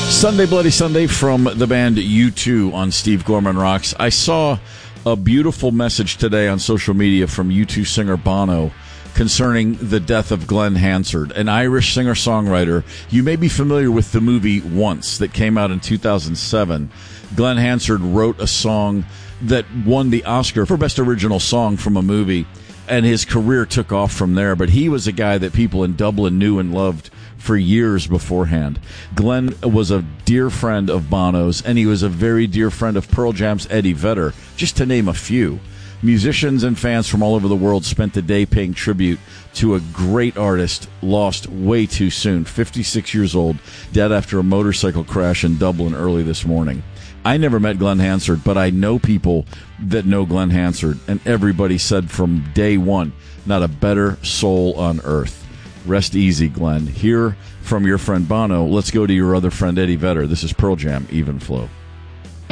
Sunday Bloody Sunday from the band U2 on Steve Gorman Rocks. I saw a beautiful message today on social media from U2 singer Bono concerning the death of Glenn Hansard, an Irish singer-songwriter. You may be familiar with the movie Once that came out in 2007. Glenn Hansard wrote a song that won the Oscar for Best Original Song from a movie, and his career took off from there. But he was a guy that people in Dublin knew and loved for years beforehand. Glenn was a dear friend of Bono's, and he was a very dear friend of Pearl Jam's Eddie Vedder, just to name a few. Musicians and fans from all over the world spent the day paying tribute to a great artist lost way too soon, 56 years old, dead after a motorcycle crash in Dublin early this morning. I never met Glenn Hansard, but I know people that know Glenn Hansard, and everybody said from day one, not a better soul on earth. Rest easy, Glenn. Hear from your friend Bono. Let's go to your other friend Eddie Vedder. This is Pearl Jam, Even Flow.